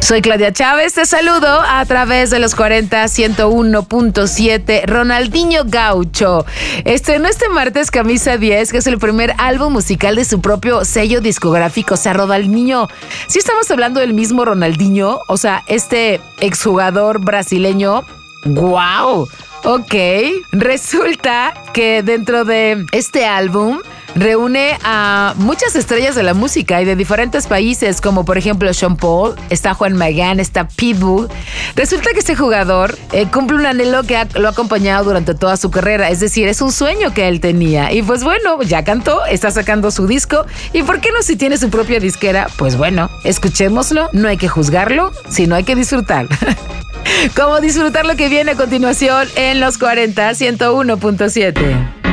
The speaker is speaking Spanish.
Soy Claudia Chávez, te saludo a través de los 40 101.7. Ronaldinho Gaucho estrenó este martes Camisa 10, que es el primer álbum musical de su propio sello discográfico. O sea, Ronaldinho, si estamos hablando del mismo Ronaldinho, o sea, este exjugador brasileño. ¡Wow! Ok, resulta que dentro de este álbum reúne a muchas estrellas de la música y de diferentes países, como por ejemplo Sean Paul, está Juan Magán, está Pitbull. Resulta que este jugador cumple un anhelo que lo ha acompañado durante toda su carrera, es decir, es un sueño que él tenía. Y pues bueno, ya cantó, está sacando su disco, y ¿por qué no si tiene su propia disquera? Pues bueno, escuchémoslo, no hay que juzgarlo, sino hay que disfrutar. Como disfrutar lo que viene a continuación en los 40 101.7.